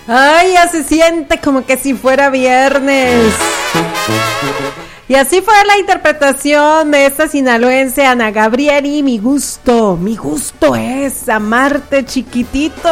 Ay, ya se siente como que si fuera viernes. Y así fue la interpretación de esta sinaloense Ana Gabrieli. Mi gusto es amarte chiquitito.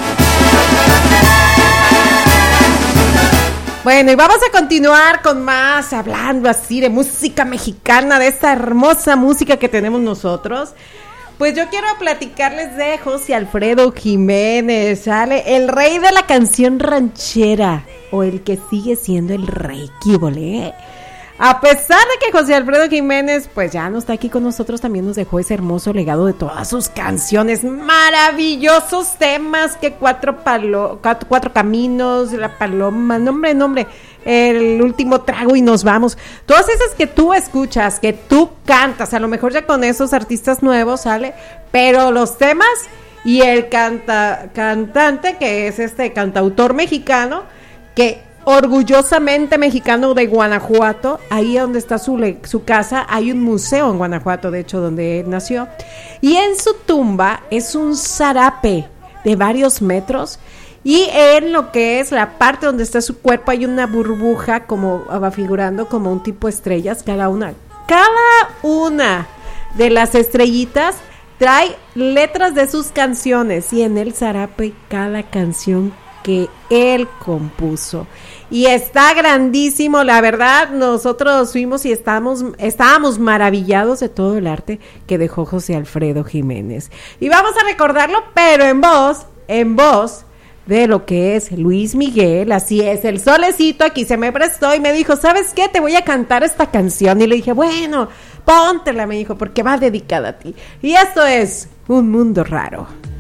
Bueno, y vamos a continuar con más, hablando así de música mexicana, de esta hermosa música que tenemos nosotros. Pues yo quiero platicarles de José Alfredo Jiménez, ¿sale? El rey de la canción ranchera, o el que sigue siendo el rey, ¿qué volé? A pesar de que José Alfredo Jiménez pues ya no está aquí con nosotros, también nos dejó ese hermoso legado de todas sus canciones, maravillosos temas, que cuatro caminos, la paloma, nombre, el último trago y nos vamos. Todas esas que tú escuchas, que tú cantas, a lo mejor ya con esos artistas nuevos, ¿sale? Pero los temas y el cantante, que es este cantautor mexicano, que orgullosamente mexicano de Guanajuato, ahí donde está su casa, hay un museo en Guanajuato, de hecho, donde él nació, y en su tumba es un zarape de varios metros, y en lo que es la parte donde está su cuerpo hay una burbuja, como va figurando como un tipo estrellas, cada una de las estrellitas trae letras de sus canciones, y en el zarape cada canción que él compuso, y está grandísimo, la verdad. Nosotros fuimos y estábamos maravillados de todo el arte que dejó José Alfredo Jiménez, y vamos a recordarlo, pero en voz de lo que es Luis Miguel. Así es, el solecito aquí se me prestó y me dijo, ¿sabes qué? Te voy a cantar esta canción, y le dije, bueno, póntela, me dijo, porque va dedicada a ti, y esto es Un Mundo Raro.